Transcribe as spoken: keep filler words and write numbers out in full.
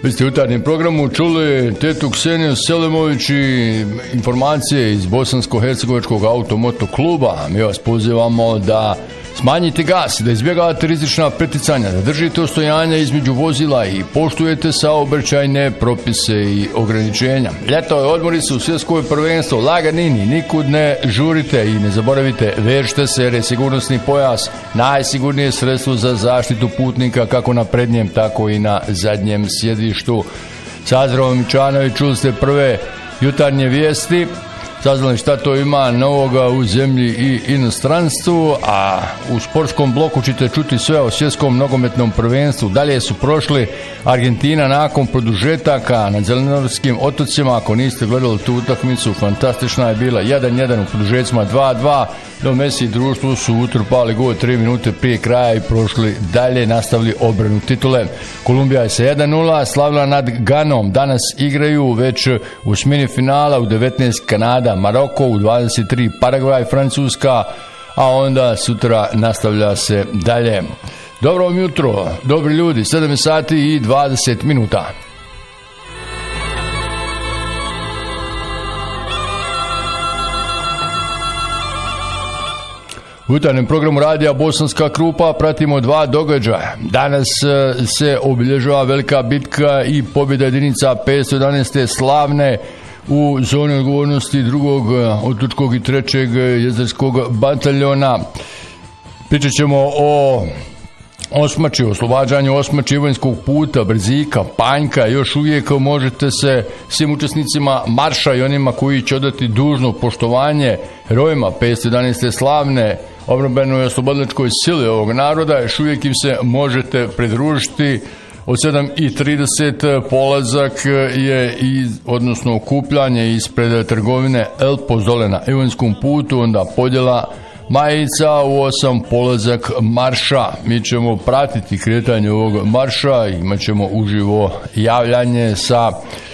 Vi ste u jutarnjem programu čuli tetu Kseniju Selimović i informacije iz Bosansko-hercegovačkog automoto kluba. Mi vas pozivamo da smanjite gas, da izbjegavate rizična preticanja, da držite ostojanja između vozila i poštujete saobraćajne propise i ograničenja. Ljetove odmori su u svjetskoj prvenstvo, laganini, nikud ne žurite i ne zaboravite, vežite se jer je sigurnosni pojas najsigurnije sredstvo za zaštitu putnika kako na prednjem, tako i na zadnjem sjedištu. Sazdravo Mičanović, čuli ste prve jutarnje vijesti. Saznali šta to ima novoga u zemlji i inostranstvu, a u sportskom bloku ćete čuti sve o svjetskom nogometnom prvenstvu. Dalje su prošli Argentina nakon produžetaka na Zelenorskim otocima. Ako niste gledali tu utakmicu, fantastična je bila. jedan jedan u produžecima, dva dva. Do Messi i društvu su utrpali gol tri minute prije kraja i prošli dalje, nastavili obranu titule. Kolumbija je sa jedan nula slavila nad Ganom. Danas igraju već u smjeni finala u devetnaest Kanada, Maroko, u dvadeset tri Paragvaj, Francuska, a onda sutra nastavlja se dalje. Dobro vam jutro, dobri ljudi, sedam sati i dvadeset minuta. U jutarnjem programu radija Bosanska Krupa pratimo dva događaja. Danas se obilježava velika bitka i pobjeda jedinica petsto jedanaeste slavne u zoni odgovornosti drugog otočkog i trećeg jezerskog bataljona. Pričat ćemo o Osmači, oslobađanju Osmači, Ivanjskog puta, Brzika, Panjka. Još uvijek možete se svim učesnicima marša i onima koji će odati dužno poštovanje herojima petsto jedanaeste slavne obrambenoj oslobodilačkoj sili ovog naroda, još uvijek im se možete pridružiti. Od sedam i trideset polazak je, iz, odnosno okupljanje ispred trgovine El Pozole na Ivanjskom putu, onda podjela majica, u osam polazak marša. Mi ćemo pratiti kretanje ovog marša, imat ćemo uživo javljanje sa